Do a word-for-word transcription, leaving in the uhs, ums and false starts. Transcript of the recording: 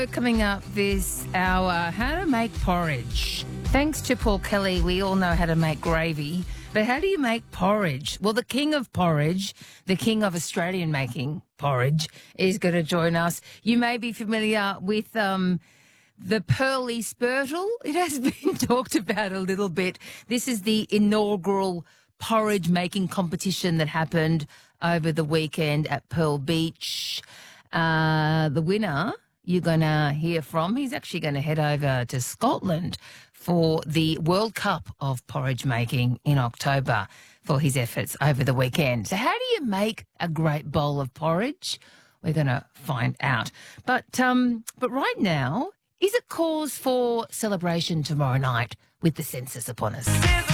Also coming up this hour, how to make porridge. Thanks to Paul Kelly, we all know how to make gravy. But how do you make porridge? Well, the king of porridge, the king of Australian making porridge, is going to join us. You may be familiar with um, the Pearly Spurtle. It has been talked about a little bit. This is the inaugural porridge making competition that happened over the weekend at Pearl Beach. Uh, the winner you're going to hear from, he's actually going to head over to Scotland for the World Cup of porridge making in October for his efforts over the weekend. So how do you make a great bowl of porridge? We're going to find out. But um, but right now, is it cause for celebration tomorrow night with the census upon us?